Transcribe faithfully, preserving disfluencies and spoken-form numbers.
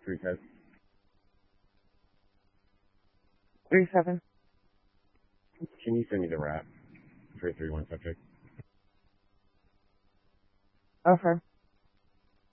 Three ten. Three seven. Can you send me the rap? Three three one subject. Okay.